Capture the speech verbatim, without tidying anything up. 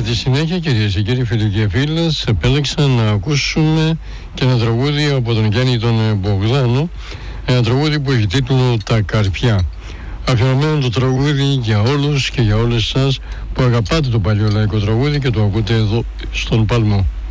τη συνέχεια, κυρίες και κύριοι, φίλοι και φίλες, επέλεξα να ακούσουμε και ένα τραγούδι από τον Γιάννη τον Μπογδάνο, ένα τραγούδι που έχει τίτλο «Τα Καρπιά». Αφιερωμένο το τραγούδι για όλους και για όλες σας που αγαπάτε το παλιό λαϊκό τραγούδι και το ακούτε εδώ στον Παλμό.